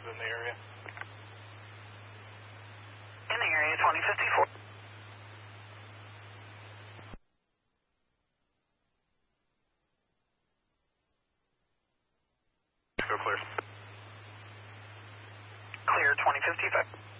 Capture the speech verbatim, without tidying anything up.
in the area. In the area, twenty fifty-four. Go clear. Clear, twenty fifty-five.